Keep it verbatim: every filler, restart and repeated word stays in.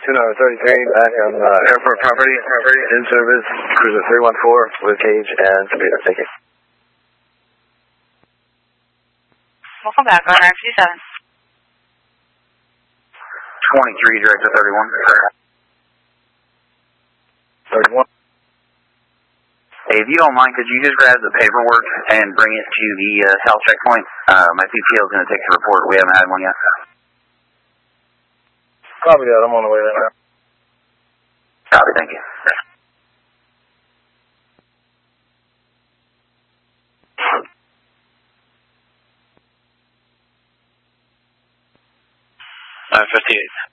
two nine thirty-three, back on uh, airport property, property, in service, cruiser three one four with cage and speeder. Thank you. Welcome back on R fifty-seven. twenty-three, director thirty-one. thirty-one. Hey, if you don't mind, could you just grab the paperwork and bring it to the uh, south checkpoint? Uh, my P T O is going to take the report. We haven't had one yet. Copy that. I'm on the way right now. Copy, thank you. nine fifty-eight.